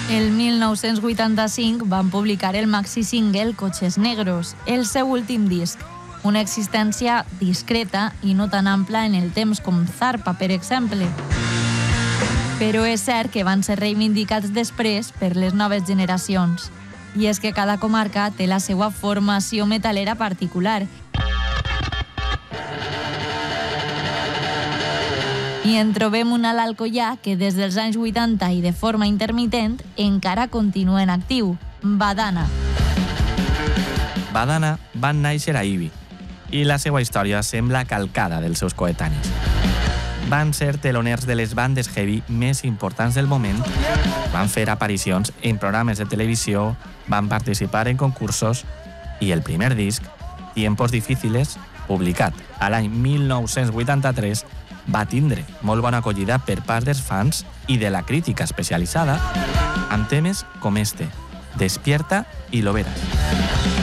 El 1985 van publicar el maxi single Coches Negros, el seu últim disc. Una existència discreta i no tan ampla en el temps com Zarpa, per exemple. Però és cert que van ser reivindicats després per les noves generacions. I és que cada comarca té la seva formació metalera particular. I en trobem una a l'Alcoià que des dels anys 80 i de forma intermitent encara continua en actiu, Badana. Badana van néixer a Ibi i la seva història sembla calcada dels seus coetanis. Van ser teloners de les bandes heavy més importants del moment, van fer aparicions en programes de televisió, van participar en concursos i el primer disc, Tiempos Difíciles, publicat a l'any 1983, va tindre molt bona acollida per part dels fans i de la crítica especialitzada amb temes com este, Despierta y lo verás.